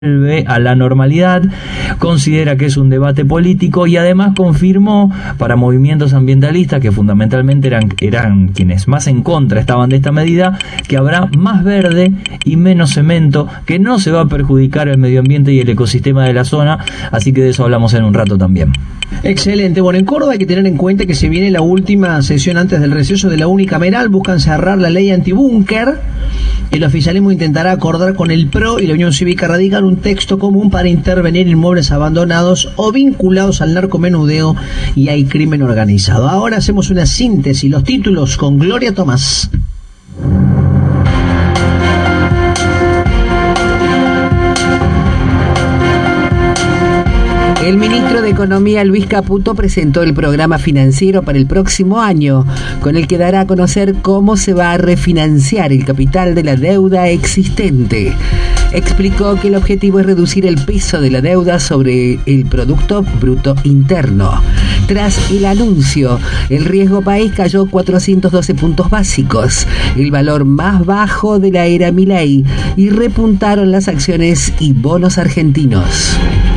vuelve a la normalidad, considera que es un debate político y además confirmó para movimientos ambientalistas, que fundamentalmente eran quienes más en contra estaban de esta medida, que habrá más verde y menos cemento, que no se va a perjudicar el medio ambiente y el ecosistema de la zona, así que de eso hablamos en un rato también. Excelente. Bueno, en Córdoba hay que tener en cuenta que se viene la última sesión antes del receso de la unicameral. Buscan cerrar la ley antibúnker. El oficialismo intentará acordar con el PRO y la Unión Cívica Radical un texto común para intervenir inmuebles abandonados o vinculados al narcomenudeo y al crimen organizado. Ahora hacemos una síntesis, los títulos con Gloria Tomás. El ministro de Economía, Luis Caputo, presentó el programa financiero para el próximo año, con el que dará a conocer cómo se va a refinanciar el capital de la deuda existente. Explicó que el objetivo es reducir el peso de la deuda sobre el Producto Bruto Interno. Tras el anuncio, el riesgo país cayó 412 puntos básicos, el valor más bajo de la era Milei, y repuntaron las acciones y bonos argentinos.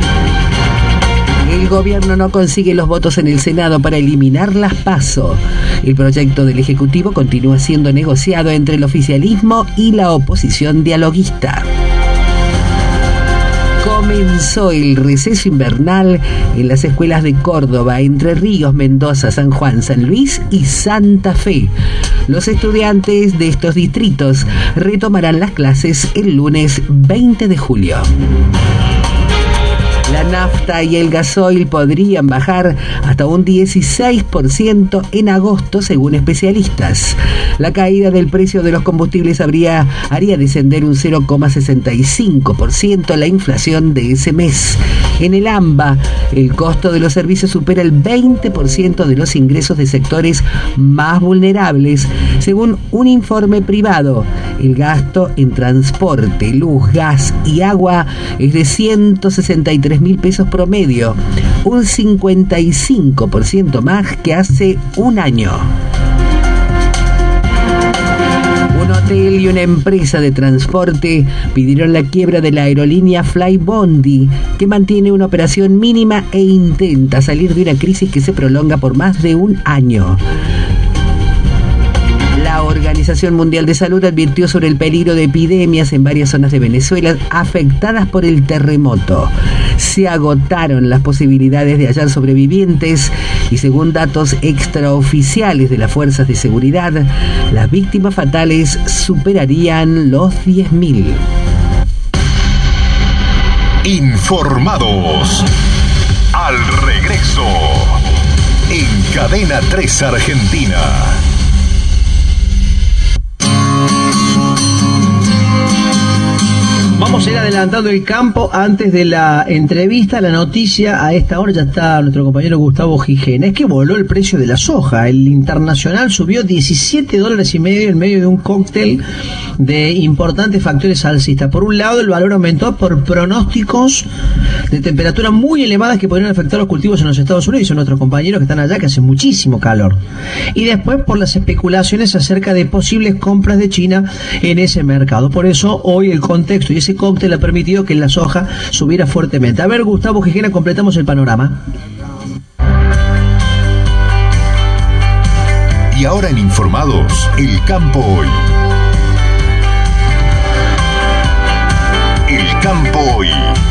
El gobierno no consigue los votos en el Senado para eliminar las PASO. El proyecto del Ejecutivo continúa siendo negociado entre el oficialismo y la oposición dialoguista. Comenzó el receso invernal en las escuelas de Córdoba, Entre Ríos, Mendoza, San Juan, San Luis y Santa Fe. Los estudiantes de estos distritos retomarán las clases el lunes 20 de julio. La nafta y el gasoil podrían bajar hasta un 16% en agosto, según especialistas. La caída del precio de los combustibles haría descender un 0,65% la inflación de ese mes. En el AMBA, el costo de los servicios supera el 20% de los ingresos de sectores más vulnerables, según un informe privado. El gasto en transporte, luz, gas y agua es de 163.000 pesos promedio, un 55% más que hace un año. Un hotel y una empresa de transporte pidieron la quiebra de la aerolínea Flybondi, que mantiene una operación mínima e intenta salir de una crisis que se prolonga por más de un año. La Organización Mundial de Salud advirtió sobre el peligro de epidemias en varias zonas de Venezuela afectadas por el terremoto. Se agotaron las posibilidades de hallar sobrevivientes y, según datos extraoficiales de las fuerzas de seguridad, las víctimas fatales superarían los 10.000. Informados. Al regreso. En Cadena 3 Argentina. Vamos a ir adelantando el campo antes de la entrevista, la noticia. A esta hora ya está nuestro compañero Gustavo Gijena. Es que voló el precio de la soja. El internacional subió $17.50 en medio de un cóctel de importantes factores alcistas. Por un lado, el valor aumentó por pronósticos de temperaturas muy elevadas que podrían afectar los cultivos en los Estados Unidos. Son nuestros compañeros que están allá, que hace muchísimo calor. Y después por las especulaciones acerca de posibles compras de China en ese mercado. Por eso hoy el contexto y ese cóctel ha permitido que la soja subiera fuertemente. A ver, Gustavo Gijena, completamos el panorama. Y ahora en Informados, el campo hoy. El campo hoy.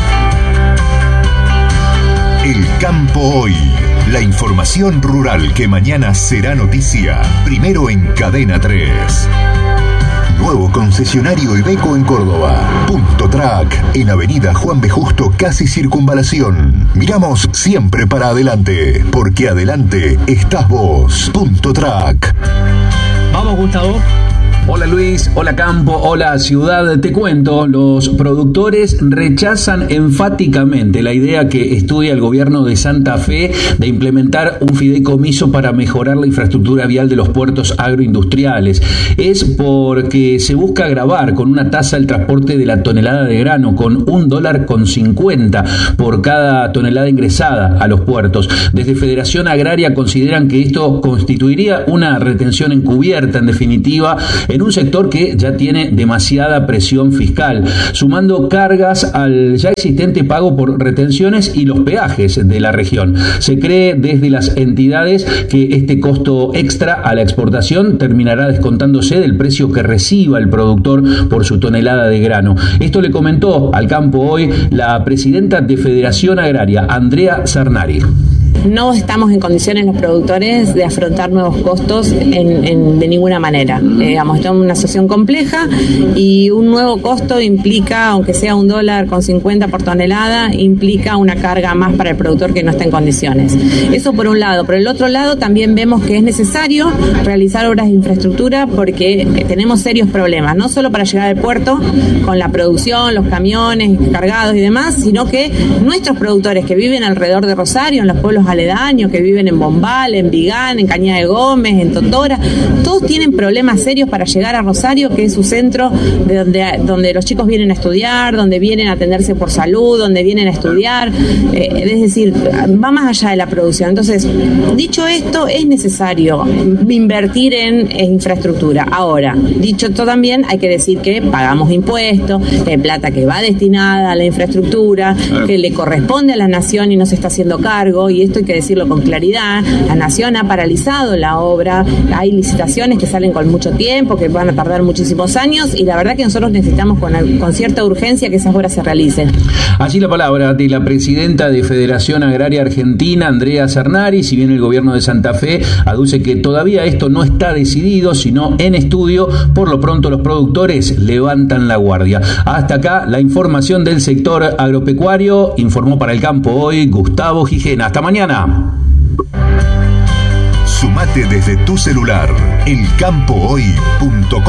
El campo hoy. La información rural que mañana será noticia. Primero en Cadena 3. Nuevo concesionario Iveco en Córdoba. Punto Track, en Avenida Juan B. Justo, casi Circunvalación. Miramos siempre para adelante, porque adelante estás vos. Punto Track. Vamos, Gustavo. Hola Luis, hola campo, hola ciudad. Te cuento, los productores rechazan enfáticamente la idea que estudia el gobierno de Santa Fe de implementar un fideicomiso para mejorar la infraestructura vial de los puertos agroindustriales. Es porque se busca gravar con una tasa el transporte de la tonelada de grano con $1.50 por cada tonelada ingresada a los puertos. Desde Federación Agraria consideran que esto constituiría una retención encubierta, en definitiva, en un sector que ya tiene demasiada presión fiscal, sumando cargas al ya existente pago por retenciones y los peajes de la región. Se cree desde las entidades que este costo extra a la exportación terminará descontándose del precio que reciba el productor por su tonelada de grano. Esto le comentó al Campo Hoy la presidenta de Federación Agraria, Andrea Cernari. No estamos en condiciones los productores de afrontar nuevos costos de ninguna manera. Estamos en una situación compleja y un nuevo costo implica, aunque sea $1.50 por tonelada, implica una carga más para el productor que no está en condiciones. Eso por un lado. Por el otro lado también vemos que es necesario realizar obras de infraestructura porque tenemos serios problemas, no solo para llegar al puerto con la producción, los camiones cargados y demás, sino que nuestros productores que viven alrededor de Rosario, en los pueblos aledaños, que viven en Bombal, en Vigán, en Cañada de Gómez, en Totora, todos tienen problemas serios para llegar a Rosario, que es su centro donde los chicos vienen a estudiar, donde vienen a atenderse por salud, donde vienen a estudiar, es decir, va más allá de la producción. Entonces, dicho esto, es necesario invertir en infraestructura. Ahora, dicho esto también, hay que decir que pagamos impuestos, que hay plata que va destinada a la infraestructura, que le corresponde a la nación y no se está haciendo cargo, y esto hay que decirlo con claridad. La nación ha paralizado la obra, hay licitaciones que salen con mucho tiempo, que van a tardar muchísimos años, y la verdad que nosotros necesitamos con cierta urgencia que esas obras se realicen. Allí la palabra de la presidenta de Federación Agraria Argentina, Andrea Cernari. Si bien el gobierno de Santa Fe aduce que todavía esto no está decidido, sino en estudio, por lo pronto los productores levantan la guardia. Hasta acá la información del sector agropecuario. Informó para el Campo Hoy Gustavo Gijena. Hasta mañana. Sumate desde tu celular, elcampohoy.com.